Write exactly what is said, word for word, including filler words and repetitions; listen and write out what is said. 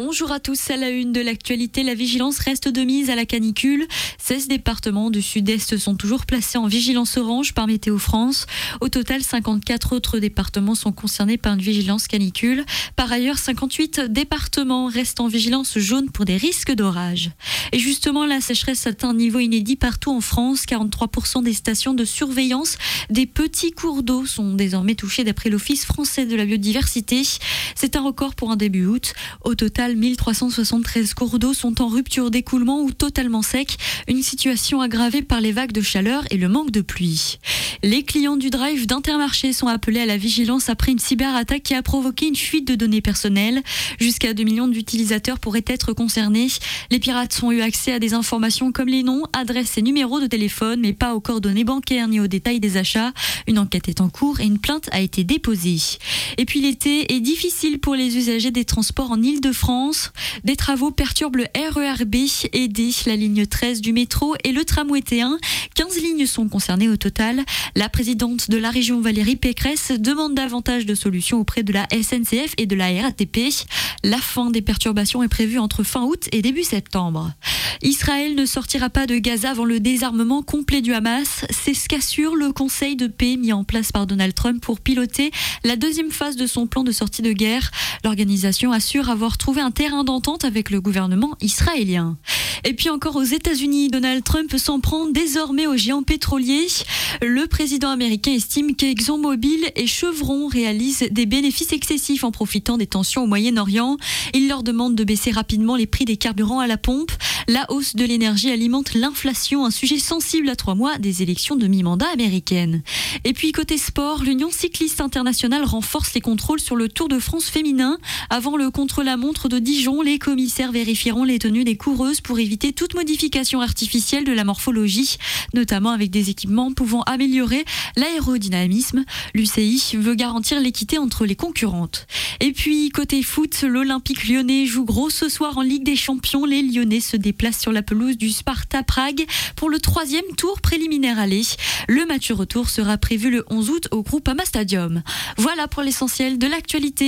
Bonjour à tous, à la une de l'actualité, la vigilance reste de mise à la canicule. seize départements du sud-est sont toujours placés en vigilance orange par Météo France. Au total, cinquante-quatre autres départements sont concernés par une vigilance canicule. Par ailleurs, cinquante-huit départements restent en vigilance jaune pour des risques d'orage. Et justement, la sécheresse atteint un niveau inédit partout en France. quarante-trois pour cent des stations de surveillance des petits cours d'eau sont désormais touchées d'après l'Office français de la biodiversité. C'est un record pour un début août. Au total, mille trois cent soixante-treize cours d'eau sont en rupture d'écoulement ou totalement secs, une situation aggravée par les vagues de chaleur et le manque de pluie. Les clients du drive d'Intermarché sont appelés à la vigilance après une cyberattaque qui a provoqué une fuite de données personnelles. Jusqu'à deux millions d'utilisateurs pourraient être concernés. Les pirates ont eu accès à des informations comme les noms, adresses et numéros de téléphone, mais pas aux coordonnées bancaires ni aux détails des achats. Une enquête est en cours et une plainte a été déposée. Et puis l'été est difficile pour les usagers des transports en Île-de-France. Des travaux perturbent le R E R B et D, la ligne treize du métro et le tramway T un. quinze lignes sont concernées au total. La présidente de la région, Valérie Pécresse, demande davantage de solutions auprès de la S N C F et de la R A T P. La fin des perturbations est prévue entre fin août et début septembre. Israël ne sortira pas de Gaza avant le désarmement complet du Hamas. C'est ce qu'assure le conseil de paix mis en place par Donald Trump pour piloter la deuxième phase de son plan de sortie de guerre. L'organisation assure avoir trouvé un terrain d'entente avec le gouvernement israélien. Et puis encore aux États-Unis, Donald Trump s'en prend désormais aux géants pétroliers. Le président américain estime qu'ExxonMobil et Chevron réalisent des bénéfices excessifs en profitant des tensions au Moyen-Orient. Il leur demande de baisser rapidement les prix des carburants à la pompe. La hausse de l'énergie alimente l'inflation, un sujet sensible à trois mois des élections de mi-mandat américaines. Et puis côté sport, l'Union cycliste internationale renforce les contrôles sur le Tour de France féminin. Avant le contre-la-montre de Dijon, les commissaires vérifieront les tenues des coureuses pour éviter toute modification artificielle de la morphologie, notamment avec des équipements pouvant améliorer l'aérodynamisme. L'U C I veut garantir l'équité entre les concurrentes. Et puis côté foot, l'Olympique lyonnais joue gros ce soir en Ligue des Champions. Les Lyonnais se déplacent sur la pelouse du Sparta Prague pour le troisième tour préliminaire aller. Le match retour sera prévu le onze août au Groupama Stadium. Voilà pour l'essentiel de l'actualité.